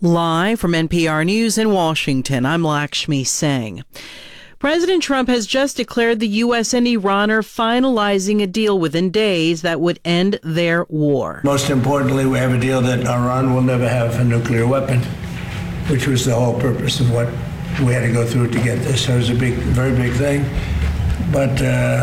Live from NPR News in Washington, I'm Lakshmi Singh. President Trump has just declared the U.S. and Iran are finalizing a deal within days that would end their war. Most importantly, we have a deal that Iran will never have a nuclear weapon, which was the whole purpose of what we had to go through to get this. So it was a very big thing. But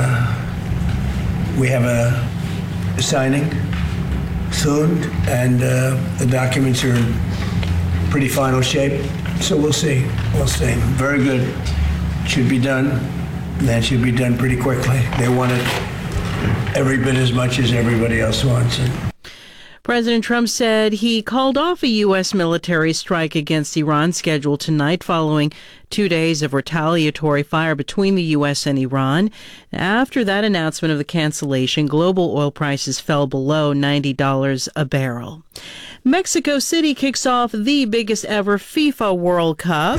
we have a signing soon, and the documents are in pretty final shape. So we'll see. Very good. Should be done. That should be done pretty quickly. They want it every bit as much as everybody else wants it. President Trump said he called off a U.S. military strike against Iran scheduled tonight following 2 days of retaliatory fire between the U.S. and Iran. After that announcement of the cancellation, global oil prices fell below $90 a barrel. Mexico City kicks off the biggest ever FIFA World Cup.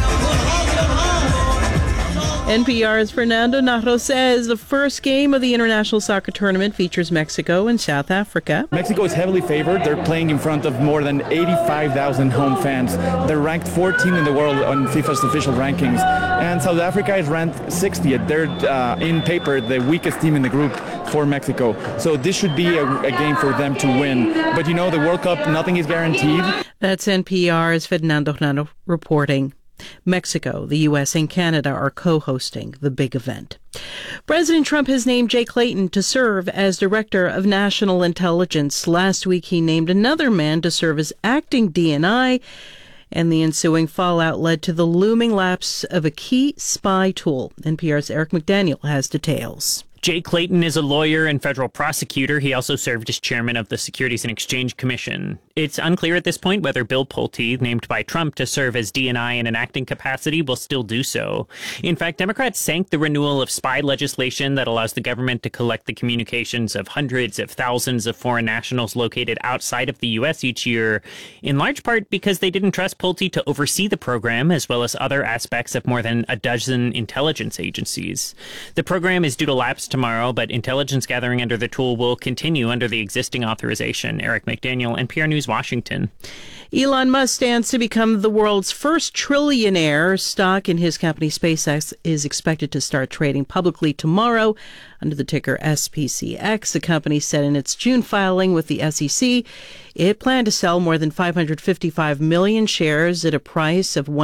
NPR's Fernando Narro says the first game of the international soccer tournament features Mexico and South Africa. Mexico is heavily favored. They're playing in front of more than 85,000 home fans. They're ranked 14th in the world on FIFA's official rankings. And South Africa is ranked 60th. They're, in paper, the weakest team in the group for Mexico. So this should be a game for them to win. But you know, the World Cup, nothing is guaranteed. That's NPR's Fernando Narro reporting. Mexico, the U.S., and Canada are co-hosting the big event. President Trump has named Jay Clayton to serve as Director of National Intelligence. Last week, he named another man to serve as acting DNI, and the ensuing fallout led to the looming lapse of a key spy tool. NPR's Eric McDaniel has details. Jay Clayton is a lawyer and federal prosecutor. He also served as chairman of the Securities and Exchange Commission. It's unclear at this point whether Bill Pulte, named by Trump to serve as DNI in an acting capacity, will still do so. In fact, Democrats sank the renewal of spy legislation that allows the government to collect the communications of hundreds of thousands of foreign nationals located outside of the U.S. each year, in large part because they didn't trust Pulte to oversee the program, as well as other aspects of more than a dozen intelligence agencies. The program is due to lapse tomorrow, but intelligence gathering under the tool will continue under the existing authorization. Eric McDaniel, NPR News, Washington. Elon Musk stands to become the world's first trillionaire. Stock in his company SpaceX is expected to start trading publicly tomorrow under the ticker SPCX. The company said in its June filing with the SEC it planned to sell more than 555 million shares at a price of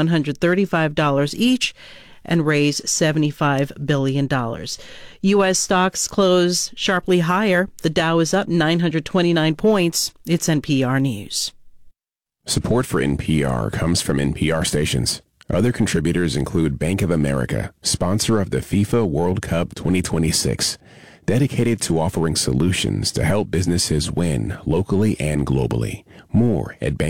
$135 each and raise $75 billion. U.S. stocks close sharply higher. The Dow is up 929 points. It's NPR News. Support for NPR comes from NPR stations. Other contributors include Bank of America, sponsor of the FIFA World Cup 2026, dedicated to offering solutions to help businesses win locally and globally. More at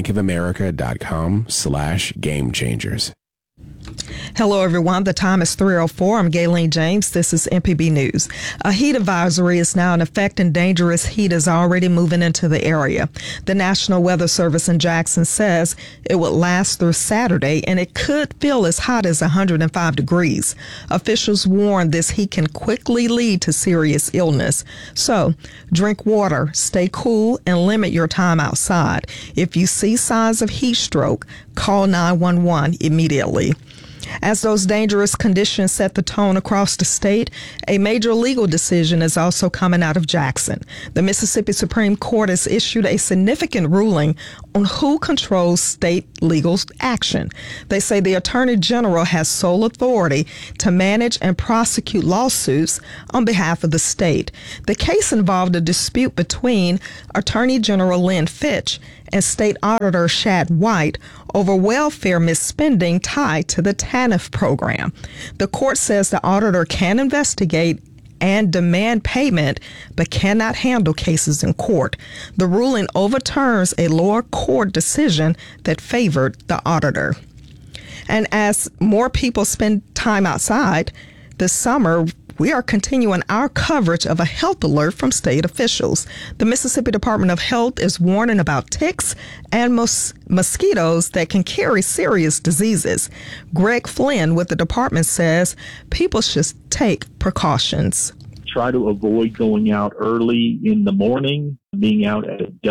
bankofamerica.com/gamechangers. Hello, everyone. The time is 3:04. I'm Gayleen James. This is MPB News. A heat advisory is now in effect and dangerous heat is already moving into the area. The National Weather Service in Jackson says it will last through Saturday and it could feel as hot as 105 degrees. Officials warn this heat can quickly lead to serious illness. So drink water, stay cool, and limit your time outside. If you see signs of heat stroke, call 911 immediately. As those dangerous conditions set the tone across the state, a major legal decision is also coming out of Jackson. The Mississippi Supreme Court has issued a significant ruling on who controls state legal action. They say the Attorney General has sole authority to manage and prosecute lawsuits on behalf of the state. The case involved a dispute between Attorney General Lynn Fitch and State Auditor Shad White over welfare misspending tied to the TANF program. The court says the auditor can investigate and demand payment, but cannot handle cases in court. The ruling overturns a lower court decision that favored the auditor. And as more people spend time outside this summer, we are continuing our coverage of a health alert from state officials. The Mississippi Department of Health is warning about ticks and mosquitoes that can carry serious diseases. Greg Flynn with the department says people should take precautions. Try to avoid going out early in the morning, being out at dusk.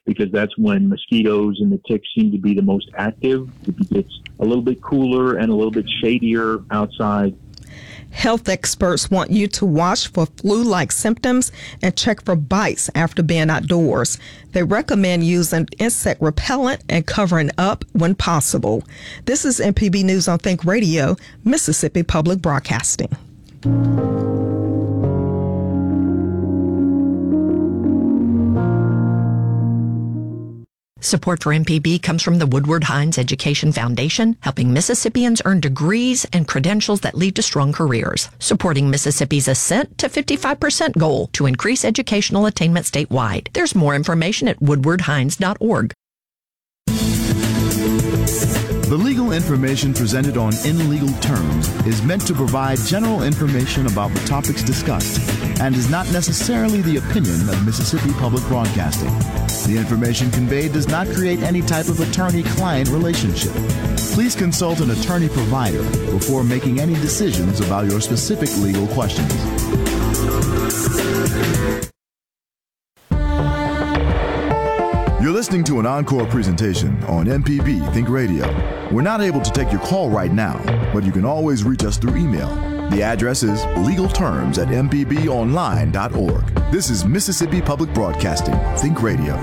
because that's when mosquitoes and the ticks seem to be the most active. It gets a little bit cooler and a little bit shadier outside. Health experts want you to watch for flu-like symptoms and check for bites after being outdoors. They recommend using insect repellent and covering up when possible. This is MPB News on Think Radio, Mississippi Public Broadcasting. Support for MPB comes from the Woodward Hines Education Foundation, helping Mississippians earn degrees and credentials that lead to strong careers, supporting Mississippi's ascent to 55% goal to increase educational attainment statewide. There's more information at woodwardhines.org. The legal information presented on In Legal Terms is meant to provide general information about the topics discussed and is not necessarily the opinion of Mississippi Public Broadcasting. The information conveyed does not create any type of attorney-client relationship. Please consult an attorney provider before making any decisions about your specific legal questions. You're listening to an encore presentation on MPB Think Radio. We're not able to take your call right now, but you can always reach us through email. The address is legalterms@mpbonline.org. This is Mississippi Public Broadcasting, Think Radio.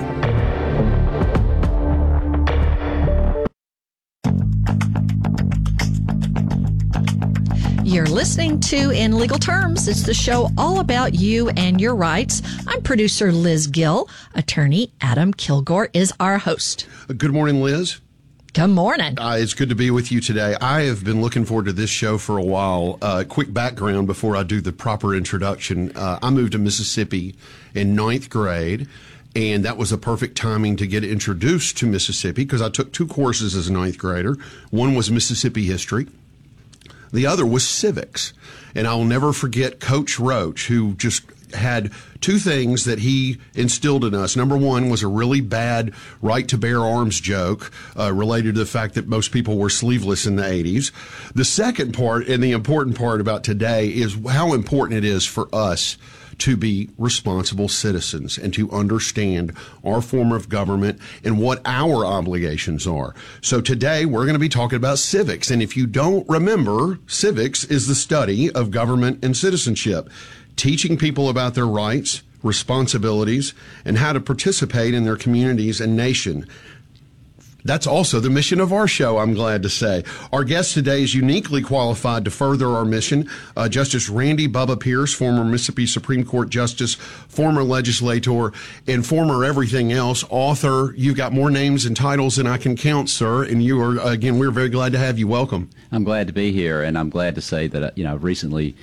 You're listening to In Legal Terms. It's the show all about you and your rights. I'm producer Liz Gill. Attorney Adam Kilgore is our host. Good morning, Liz. Good morning. It's good to be with you today. I have been looking forward to this show for a while. Quick background before I do the proper introduction. I moved to Mississippi in 9th grade, and that was a perfect timing to get introduced to Mississippi because I took 2 courses as a 9th grader. One was Mississippi history. The other was civics. And I'll never forget Coach Roach, who just had 2 things that he instilled in us. Number one was a really bad right to bear arms joke related to the fact that most people were sleeveless in the 80s. The second part, and the important part about today, is how important it is for us to be responsible citizens and to understand our form of government and what our obligations are. So today we're going to be talking about civics. And if you don't remember, civics is the study of government and citizenship, teaching people about their rights, responsibilities, and how to participate in their communities and nation. That's also the mission of our show, I'm glad to say. Our guest today is uniquely qualified to further our mission. Justice Randy Bubba Pierce, former Mississippi Supreme Court Justice, former legislator, and former everything else, author. You've got more names and titles than I can count, sir. And you are, again, we're very glad to have you. Welcome. I'm glad to be here, and I'm glad to say that, recently,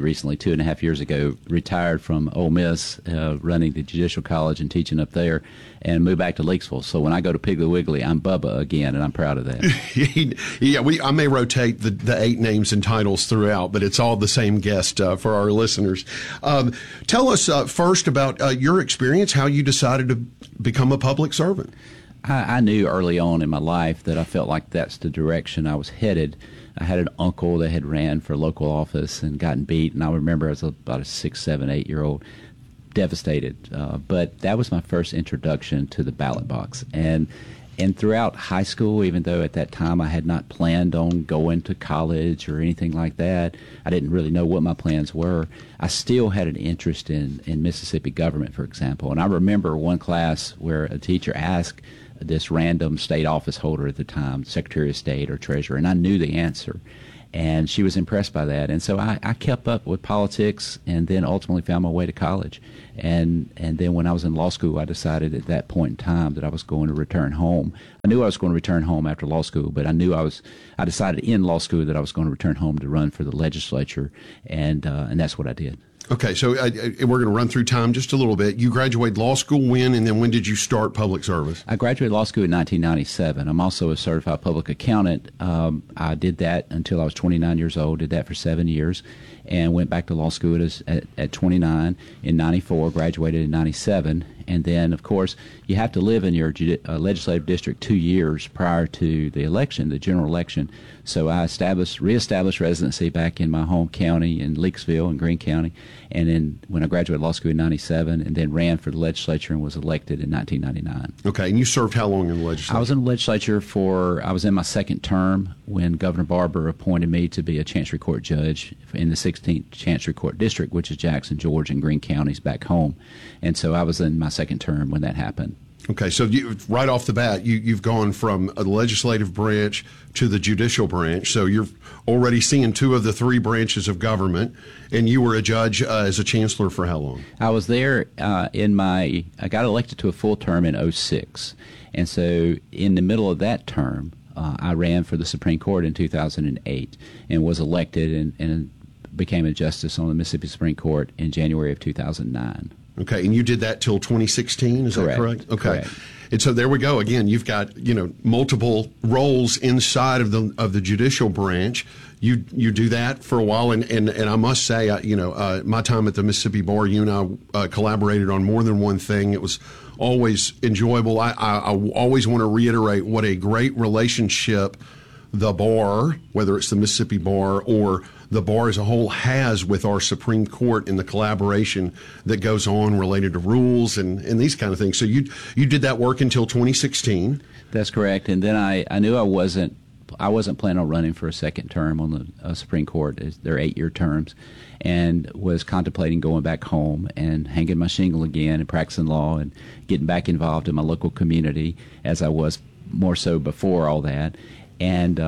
2.5 years ago, retired from Ole Miss, running the Judicial College and teaching up there, and moved back to Leakesville. So when I go to Piggly Wiggly, I'm Bubba again, and I'm proud of that. Yeah, I may rotate the 8 names and titles throughout, but it's all the same guest for our listeners. Tell us first about your experience, how you decided to become a public servant. I knew early on in my life that I felt like that's the direction I was headed. I had an uncle that had ran for local office and gotten beat, and I remember as about a 6, 7, 8-year-old, devastated. But that was my first introduction to the ballot box. And throughout high school, even though at that time I had not planned on going to college or anything like that, I didn't really know what my plans were, I still had an interest in Mississippi government, for example. And I remember one class where a teacher asked this random state office holder at the time, Secretary of State or Treasurer, and I knew the answer. And she was impressed by that. And so I kept up with politics and then ultimately found my way to college. And then when I was in law school, I decided at that point in time that I was going to return home. I knew I was going to return home after law school, but I decided in law school that I was going to return home to run for the legislature, and that's what I did. Okay, so we're going to run through time just a little bit. You graduated law school when, and then when did you start public service? I graduated law school in 1997. I'm also a certified public accountant. I did that until I was 29 years old, did that for 7 years, and went back to law school at 29 in 94, graduated in 97, And then, of course, you have to live in your legislative district 2 years prior to the election, the general election. So I reestablished residency back in my home county in Leakesville in Greene County, and then when I graduated law school in 97, and then ran for the legislature and was elected in 1999. Okay, and you served how long in the legislature? I was in the legislature I was in my second term when Governor Barber appointed me to be a Chancery Court judge in the 16th Chancery Court District, which is Jackson, George, and Greene counties back home. And so I was in my second term when that happened. Okay, so right off the bat, you've gone from a legislative branch to the judicial branch. So you're already seeing 2 of the 3 branches of government, and you were a judge as a chancellor for how long? I was there I got elected to a full term in 2006. And so in the middle of that term, I ran for the Supreme Court in 2008 and was elected and became a justice on the Mississippi Supreme Court in January of 2009. Okay, and you did that till 2016, is that correct? Okay. Correct. And so there we go. Again, you've got, multiple roles inside of the judicial branch. You do that for a while, and I must say, my time at the Mississippi Bar, you and I collaborated on more than one thing. It was always enjoyable. I always want to reiterate what a great relationship the bar, whether it's the Mississippi Bar or the bar as a whole, has with our Supreme Court in the collaboration that goes on related to rules and these kind of things. So you did that work until 2016. That's correct. And then I knew I wasn't planning on running for a second term on the Supreme Court. They're 8-year terms, and was contemplating going back home and hanging my shingle again and practicing law and getting back involved in my local community as I was more so before all that. And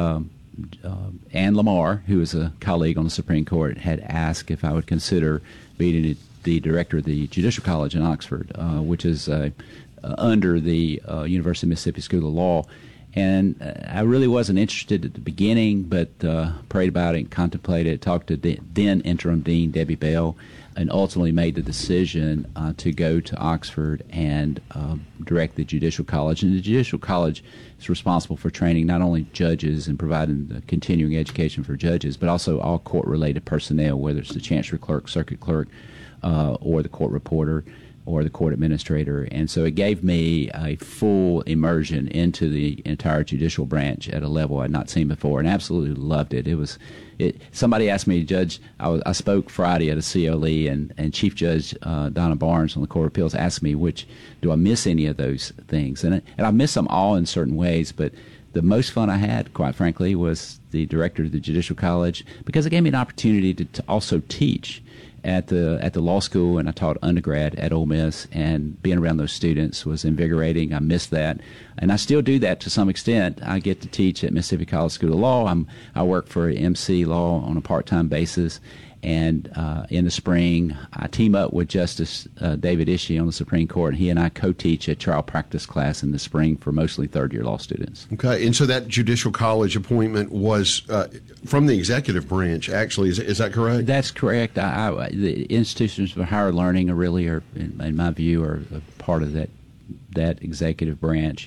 Ann Lamar, who is a colleague on the Supreme Court, had asked if I would consider being the director of the Judicial College in Oxford, which is under the University of Mississippi School of Law. And I really wasn't interested at the beginning, but prayed about it and contemplated it, talked to then interim dean Debbie Bell, and ultimately made the decision to go to Oxford and direct the Judicial College. And the Judicial College is responsible for training not only judges and providing the continuing education for judges, but also all court-related personnel, whether it's the Chancery Clerk, Circuit Clerk, or the court reporter, or the court administrator. And so it gave me a full immersion into the entire judicial branch at a level I'd not seen before, and absolutely loved it. Somebody asked me, Judge, I spoke Friday at a CLE, and Chief Judge Donna Barnes on the Court of Appeals asked me, do I miss any of those things? And I miss them all in certain ways, but the most fun I had, quite frankly, was the director of the Judicial College, because it gave me an opportunity to also teach at the law school, and I taught undergrad at Ole Miss, and being around those students was invigorating. I missed that, and I still do that to some extent. I get to teach at Mississippi College School of Law. I work for MC Law on a part-time basis, and in the spring I team up with Justice David Ishii on the Supreme Court, and he and I co-teach a trial practice class in the spring for mostly third-year law students. Okay, and so that Judicial College appointment was from the executive branch, actually. Is that correct? That's correct. The institutions of higher learning are, in my view, are a part of that executive branch,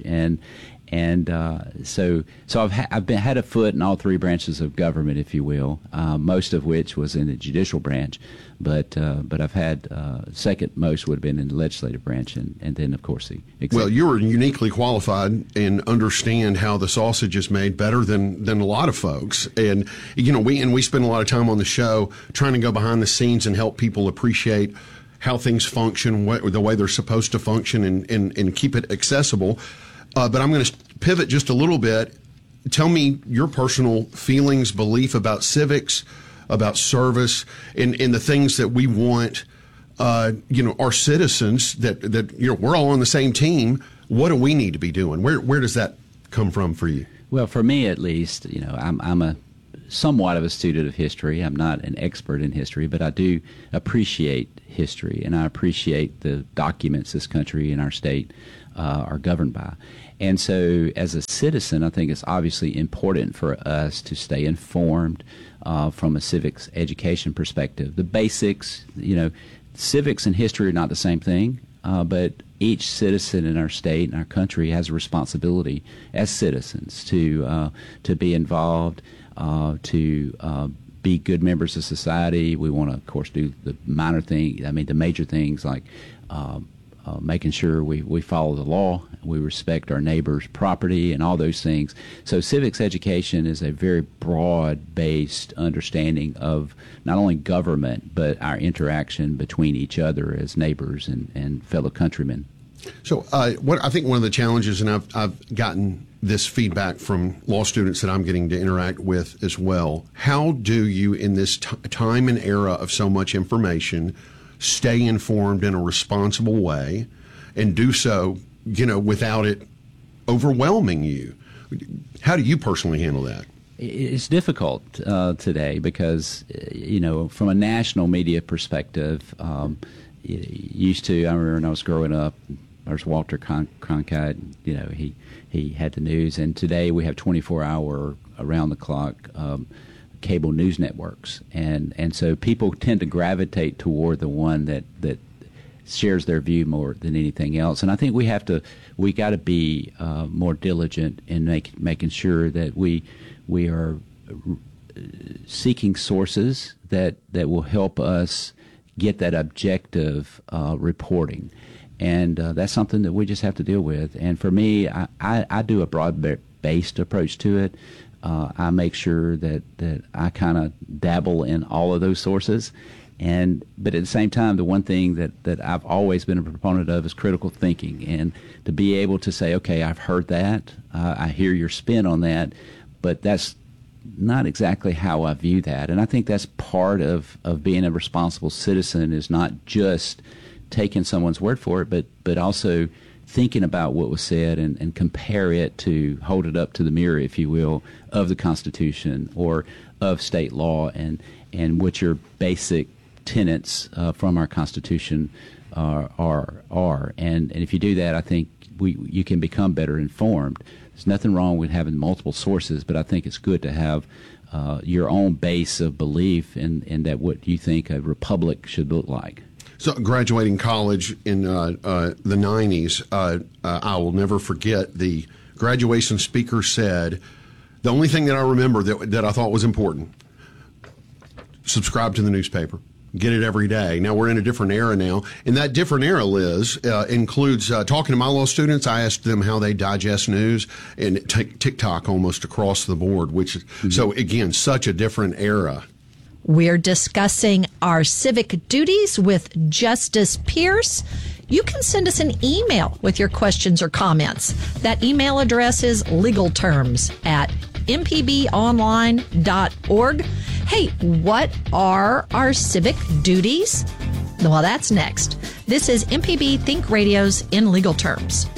and so I've had a foot in all 3 branches of government, if you will, most of which was in the judicial branch, but I've had second most would have been in the legislative branch, and then of course the executive. Well, you're uniquely qualified and understand how the sausage is made better than a lot of folks, and we spend a lot of time on the show trying to go behind the scenes and help people appreciate how things function, the way they're supposed to function, and keep it accessible. But I'm going to pivot just a little bit. Tell me your personal feelings, belief about civics, about service, and the things that we want, our citizens, that we're all on the same team. What do we need to be doing? Where does that come from for you? Well, for me at least, I'm a somewhat of a student of history. I'm not an expert in history, but I do appreciate history, and I appreciate the documents this country and our state are governed by. And so as a citizen, I think it's obviously important for us to stay informed from a civics education perspective. The basics, civics and history are not the same thing, but each citizen in our state and our country has a responsibility as citizens to be involved, to be good members of society. We want to, of course, do the major things like making sure we follow the law, we respect our neighbor's property and all those things. So civics education is a very broad-based understanding of not only government, but our interaction between each other as neighbors and fellow countrymen. So what I think one of the challenges, and I've gotten this feedback from law students that I'm getting to interact with as well, how do you, in this time and era of so much information, stay informed in a responsible way and do so, without it overwhelming you? How do you personally handle that? It's difficult today because, from a national media perspective, used to, I remember when I was growing up, there's Walter Cronkite, he had the news, and today we have 24-hour, around-the-clock cable news networks, and so people tend to gravitate toward the one that shares their view more than anything else. And I think we got to be more diligent in making sure that we are seeking sources that will help us get that objective reporting. And that's something that we just have to deal with. And for me, I do a broad-based approach to it. I make sure that I kind of dabble in all of those sources. But at the same time, the one thing that I've always been a proponent of is critical thinking. And to be able to say, okay, I've heard that, I hear your spin on that, but that's not exactly how I view that. And I think that's part of being a responsible citizen, is not just taking someone's word for it, but also thinking about what was said and compare it to, hold it up to the mirror, if you will, of the Constitution or of state law and what your basic tenets from our Constitution are. And if you do that, I think you can become better informed. There's nothing wrong with having multiple sources, but I think it's good to have your own base of belief in that what you think a republic should look like. So graduating college in the 90s, I will never forget the graduation speaker said, the only thing that I remember that I thought was important, subscribe to the newspaper. Get it every day. Now we're in a different era now, and that different era, Liz, includes talking to my law students. I asked them how they digest news, and TikTok almost across the board. Which is so again, such a different era. We're discussing our civic duties with Justice Pierce. You can send us an email with your questions or comments. That email address is legalterms@mpbonline.org. Hey, what are our civic duties? Well, that's next. This is MPB Think Radio's In Legal Terms.